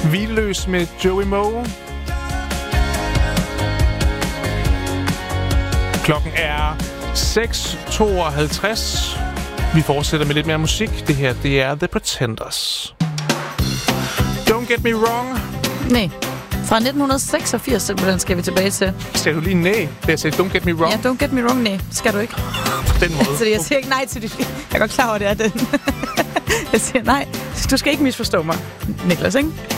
Hvilløs med Joey Moe. Klokken er 6:52. Vi fortsætter med lidt mere musik. Det her, det er The Pretenders. Don't Get Me Wrong. Nej. Fra 1986, simpelthen, skal vi tilbage til. Sagde du lige nej, da jeg sagde Don't Get Me Wrong? Ja, Don't Get Me Wrong, nej. Skal du ikke. På den måde. Så jeg siger ikke nej til det. Jeg er godt klar over, det er den. Jeg siger nej. Du skal ikke misforstå mig, Niklas, ikke?